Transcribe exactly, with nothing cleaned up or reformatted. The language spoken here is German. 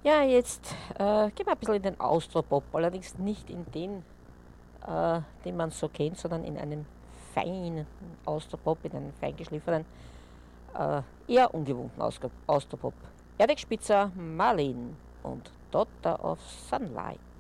Ja, jetzt äh, gehen wir ein bisschen in den Austropop, allerdings nicht in den, äh, den man so kennt, sondern in einen feinen Austropop, in einen feingeschliffenen, äh, eher ungewohnten Austro- Austropop. Erdek Spitzer, Marlin und Daughter of Sunlight.